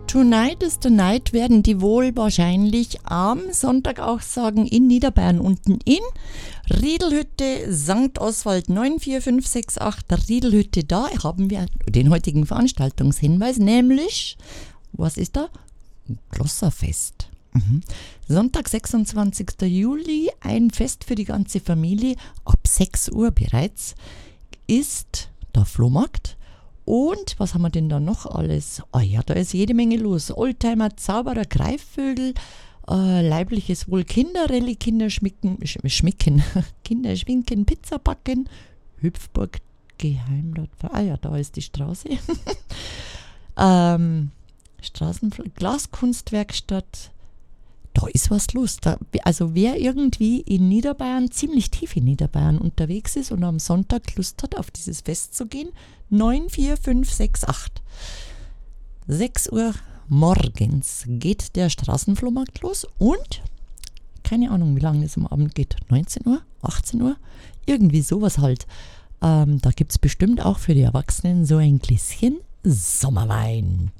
Tonight is the Night werden die wohl wahrscheinlich am Sonntag auch sagen in Niederbayern unten in Riedelhütte St. Oswald 94568 Riedelhütte. Da haben wir den heutigen Veranstaltungshinweis, nämlich, was ist da? Glosserfest. Sonntag, 26. Juli, ein Fest für die ganze Familie. Ab 6 Uhr bereits ist der Flohmarkt. Und was haben wir denn da noch alles? Ah ja, da ist jede Menge los. Oldtimer, Zauberer, Greifvögel, leibliches Wohl, Kinderrallye, Kinderschmicken, Kinder schminken, Pizza backen, Hüpfburg, Geheimrat. Ah ja, da ist die Straße. Glaskunstwerkstatt. Da ist was los. Also wer irgendwie in Niederbayern, ziemlich tief in Niederbayern unterwegs ist und am Sonntag Lust hat, auf dieses Fest zu gehen, 94568. 6 Uhr morgens geht der Straßenflohmarkt los und keine Ahnung, wie lange es am Abend geht. 19 Uhr? 18 Uhr? Irgendwie sowas halt. Da gibt es bestimmt auch für die Erwachsenen so ein Gläschen Sommerwein.